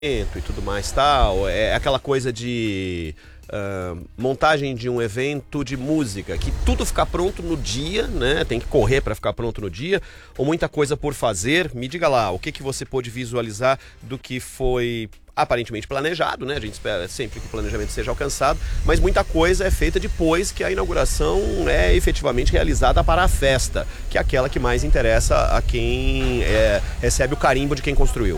e tudo mais tal, é aquela coisa de montagem de um evento de música, que tudo fica pronto no dia, né? Tem que correr para ficar pronto no dia, ou muita coisa por fazer. Me diga lá, o que que você pôde visualizar do que foi aparentemente planejado, né? A gente espera sempre que o planejamento seja alcançado, mas muita coisa é feita depois que a inauguração é efetivamente realizada para a festa, que é aquela que mais interessa a quem recebe o carimbo de quem construiu.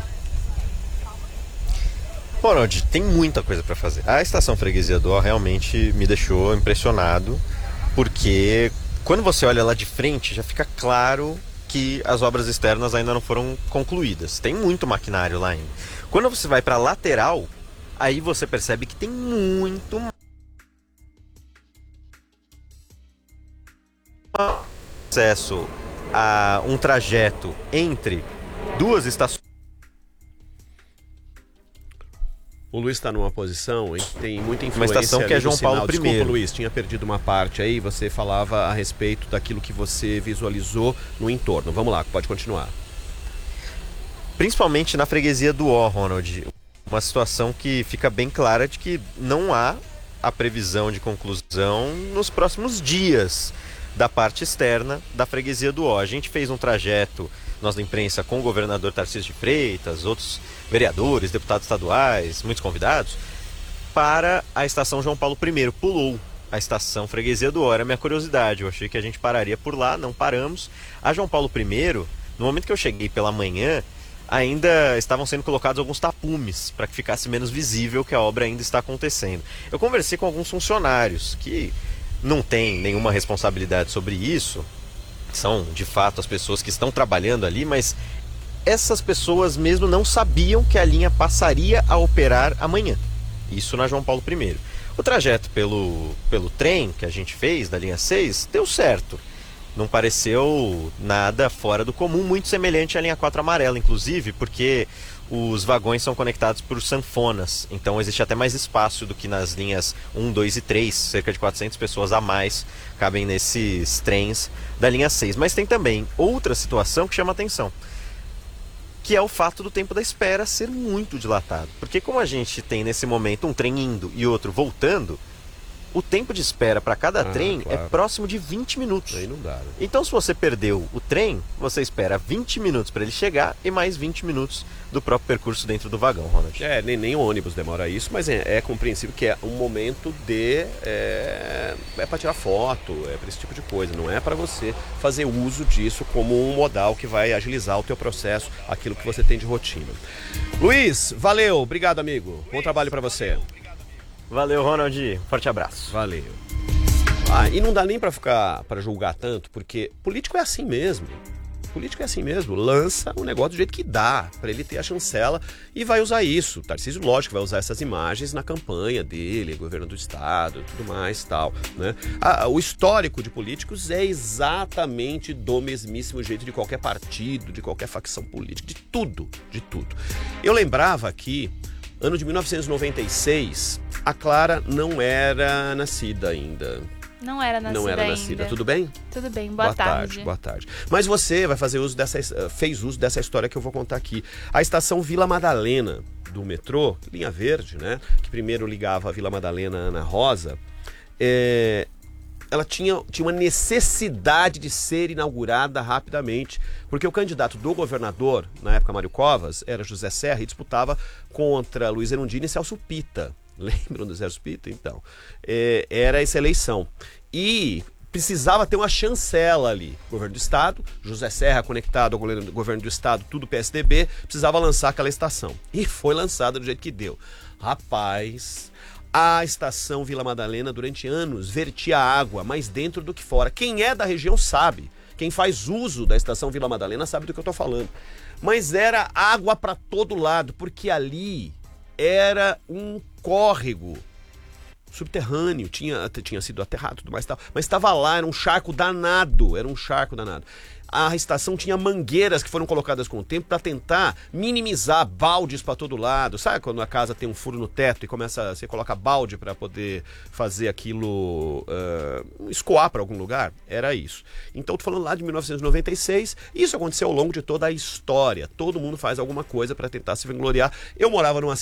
Ronald, tem muita coisa para fazer. A estação Freguesia do Ó realmente me deixou impressionado, porque quando você olha lá de frente, já fica claro que as obras externas ainda não foram concluídas. Tem muito maquinário lá ainda. Quando você vai para a lateral, aí você percebe que tem muito acesso a um trajeto entre duas estações. O Luiz está numa posição em que tem muita influência. Uma estação que é João Paulo I. Desculpa, Luiz, tinha perdido uma parte aí. Você falava a respeito daquilo que você visualizou no entorno. Vamos lá, pode continuar. Principalmente na Freguesia do Ó, Ronald. Uma situação que fica bem clara de que não há a previsão de conclusão nos próximos dias da parte externa da Freguesia do Ó. A gente fez um trajeto, nós da imprensa, com o governador Tarcísio de Freitas, outros vereadores, deputados estaduais, muitos convidados, para a estação João Paulo I. Pulou a estação Freguesia do Ó. Era a minha curiosidade, eu achei que a gente pararia por lá, não paramos. A João Paulo I, no momento que eu cheguei pela manhã, ainda estavam sendo colocados alguns tapumes para que ficasse menos visível que a obra ainda está acontecendo. Eu conversei com alguns funcionários que não têm nenhuma responsabilidade sobre isso, são de fato as pessoas que estão trabalhando ali, mas essas pessoas mesmo não sabiam que a linha passaria a operar amanhã. Isso na João Paulo I. O trajeto pelo trem que a gente fez, da linha 6, deu certo. Não pareceu nada fora do comum, muito semelhante à linha 4 amarela, inclusive, porque os vagões são conectados por sanfonas, então existe até mais espaço do que nas linhas 1, 2 e 3, cerca de 400 pessoas a mais cabem nesses trens da linha 6. Mas tem também outra situação que chama atenção, que é o fato do tempo da espera ser muito dilatado. Porque como a gente tem nesse momento um trem indo e outro voltando, o tempo de espera para cada trem é próximo de 20 minutos. Aí não dá, né? Então, se você perdeu o trem, você espera 20 minutos para ele chegar e mais 20 minutos do próprio percurso dentro do vagão, Ronald. Nem o ônibus demora isso, mas é compreensível que é um momento de... É para tirar foto, é para esse tipo de coisa. Não é para você fazer uso disso como um modal que vai agilizar o teu processo, aquilo que você tem de rotina. Luiz, valeu, obrigado, amigo. Bom trabalho para você. Valeu, Ronald. Forte abraço. Valeu. E não dá nem para julgar tanto, porque político é assim mesmo. Político é assim mesmo. Lança o negócio do jeito que dá, para ele ter a chancela e vai usar isso. O Tarcísio, lógico, vai usar essas imagens na campanha dele, governo do estado e tudo mais tal, né? O histórico de políticos é exatamente do mesmíssimo jeito de qualquer partido, de qualquer facção política, de tudo, de tudo. Eu lembrava aqui, ano de 1996, a Clara não era nascida ainda. Não era nascida. Tudo bem? Tudo bem, boa tarde. Boa tarde. Mas você vai fazer fez uso dessa história que eu vou contar aqui. A estação Vila Madalena do metrô, linha verde, né? Que primeiro ligava a Vila Madalena a Ana Rosa, ela tinha uma necessidade de ser inaugurada rapidamente, porque o candidato do governador, na época Mário Covas, era José Serra e disputava contra Luiz Erundina e Celso Pitta. Lembram do Celso Pitta? Então, era essa eleição. E precisava ter uma chancela ali. Governo do Estado, José Serra conectado ao governo do Estado, tudo PSDB, precisava lançar aquela estação. E foi lançada do jeito que deu. Rapaz... A estação Vila Madalena, durante anos, vertia água mais dentro do que fora. Quem é da região sabe. Quem faz uso da estação Vila Madalena sabe do que eu estou falando. Mas era água para todo lado, porque ali era um córrego subterrâneo. Tinha sido aterrado e tudo mais tal. Mas estava lá, era um charco danado. a estação tinha mangueiras que foram colocadas com o tempo para tentar minimizar baldes para todo lado. Sabe quando a casa tem um furo no teto e você coloca balde para poder fazer aquilo escoar para algum lugar? Era isso. Então, tô falando lá de 1996. Isso aconteceu ao longo de toda a história. Todo mundo faz alguma coisa para tentar se vangloriar. Eu morava numa